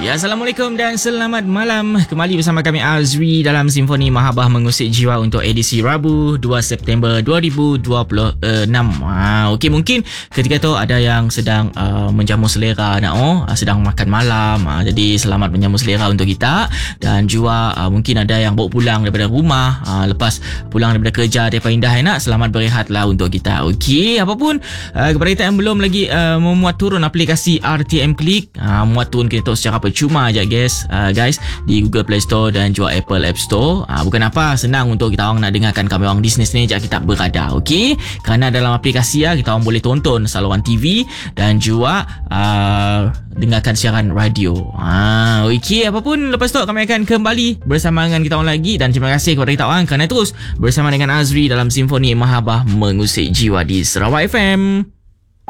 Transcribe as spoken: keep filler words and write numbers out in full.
Ya, Assalamualaikum dan selamat malam. Kembali bersama kami Azri dalam Simfoni Mahabbah Mengusik Jiwa untuk edisi Rabu dua September dua ribu dua puluh enam. Ha, okey, mungkin ketika tu ada yang sedang uh, menjamu selera nak oh, uh, sedang makan malam. Ha, jadi selamat menjamu selera untuk kita. Dan juga uh, mungkin ada yang bawa pulang daripada rumah uh, lepas pulang daripada kerja daripada Indah Enak. Selamat berehatlah untuk kita. Okey, apapun uh, kepada kita yang belum lagi uh, memuat turun aplikasi R T M Click, uh, muat turun kita secara percuma aja guys, uh, guys di Google Play Store dan juga Apple App Store. Uh, bukan apa, senang untuk kita orang nak dengarkan kami orang di sini sejak kita berada. Okey, kerana dalam aplikasi ya, kita orang boleh tonton saluran T V dan juga uh, dengarkan siaran radio. Uh, Okey, apapun lepas tu kami akan kembali bersama dengan kita orang lagi. Dan terima kasih kepada kita orang kerana terus bersama dengan Azri dalam Simfoni Mahabbah Mengusik Jiwa di Sarawak F M.